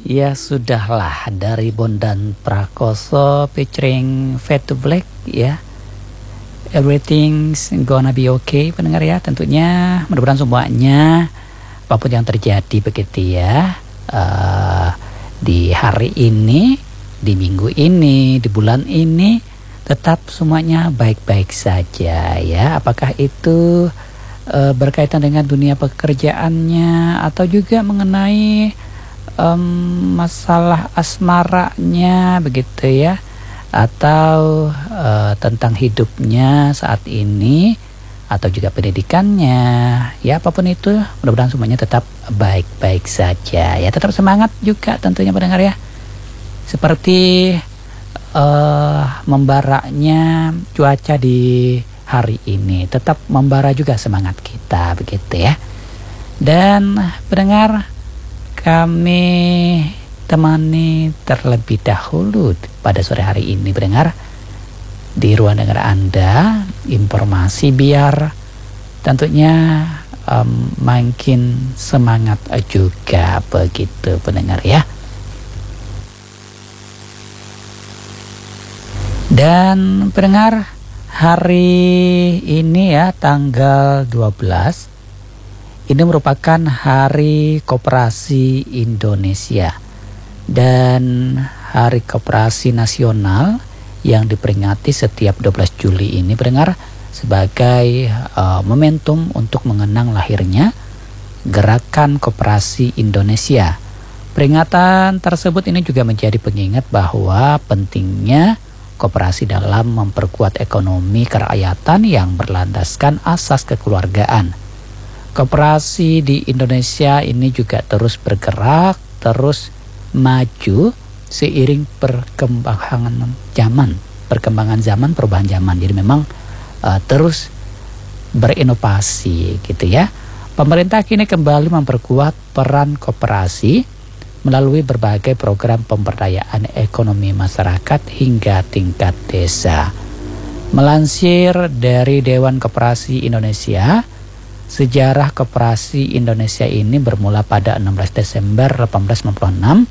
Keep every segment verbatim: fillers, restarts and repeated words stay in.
Ya sudahlah, dari Bondan Prakoso featuring Fade to Black ya. Everything's gonna be okay pendengar ya. Tentunya mudah-mudahan semuanya apapun yang terjadi begitu ya, uh, di hari ini, di minggu ini, di bulan ini, tetap semuanya baik-baik saja ya. Apakah itu uh, berkaitan dengan dunia pekerjaannya atau juga mengenai um, masalah asmaranya begitu ya, atau uh, tentang hidupnya saat ini, atau juga pendidikannya ya. Apapun itu mudah-mudahan semuanya tetap baik-baik saja ya. Tetap semangat juga tentunya pendengar ya, seperti uh, membaraknya cuaca di hari ini, tetap membara juga semangat kita begitu ya. Dan pendengar, kami temani terlebih dahulu pada sore hari ini pendengar di ruang dengar Anda informasi biar tentunya um, makin semangat juga begitu pendengar ya. Dan pendengar, hari ini ya tanggal dua belas ini merupakan Hari Koperasi Indonesia dan Hari Koperasi Nasional yang diperingati setiap dua belas Juli ini pendengar sebagai uh, momentum untuk mengenang lahirnya Gerakan Koperasi Indonesia. Peringatan tersebut ini juga menjadi pengingat bahwa pentingnya koperasi dalam memperkuat ekonomi kerakyatan yang berlandaskan asas kekeluargaan. Koperasi di Indonesia ini juga terus bergerak, terus maju seiring perkembangan zaman, perkembangan zaman, perubahan zaman. Jadi memang uh, terus berinovasi gitu ya. Pemerintah kini kembali memperkuat peran koperasi melalui berbagai program pemberdayaan ekonomi masyarakat hingga tingkat desa. Melansir dari Dewan Koperasi Indonesia, sejarah koperasi Indonesia ini bermula pada enam belas Desember delapan belas sembilan puluh enam.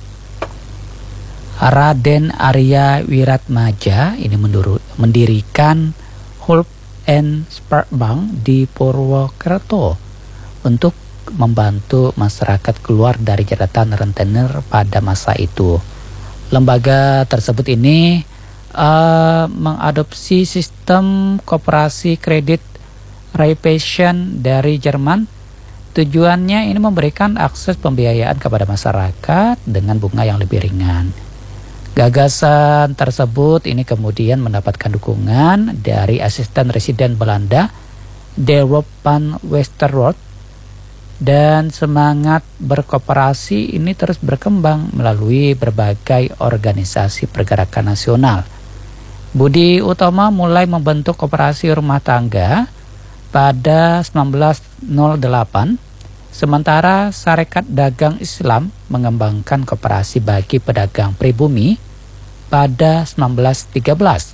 Raden Arya Wiratmaja ini mendirikan Hulp and Spark Bank di Purwokerto untuk membantu masyarakat keluar dari jeratan rentenir pada masa itu. Lembaga tersebut ini uh, mengadopsi sistem koperasi kredit Raiffeisen dari Jerman. Tujuannya ini memberikan akses pembiayaan kepada masyarakat dengan bunga yang lebih ringan. Gagasan tersebut ini kemudian mendapatkan dukungan dari asisten residen Belanda, Derwop van Westerhout, dan semangat berkoperasi ini terus berkembang melalui berbagai organisasi pergerakan nasional. Budi Utomo mulai membentuk koperasi rumah tangga pada seribu sembilan ratus delapan, sementara Sarekat Dagang Islam mengembangkan koperasi bagi pedagang pribumi pada seribu sembilan ratus tiga belas.